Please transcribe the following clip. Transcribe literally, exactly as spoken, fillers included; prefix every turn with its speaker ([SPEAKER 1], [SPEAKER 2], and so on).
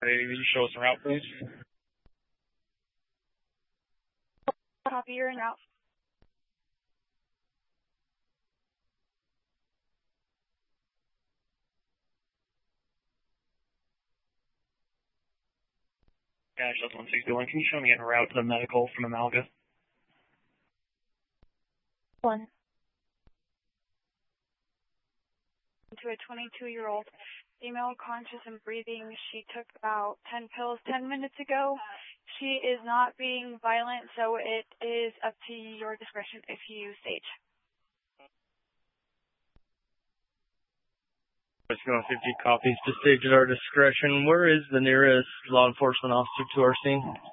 [SPEAKER 1] Hey, will you show us a route, please?
[SPEAKER 2] Copy your route.
[SPEAKER 1] Dash, that's one sixty-one. Can you show me a route to the medical from Amalga?
[SPEAKER 2] One. To a twenty-two-year-old female, conscious and breathing. She took about ten pills ten minutes ago. She is not being violent, so it is up to your discretion if you stage.
[SPEAKER 1] Rescue fifty copies to stage at our discretion. Where is the nearest law enforcement officer to our scene?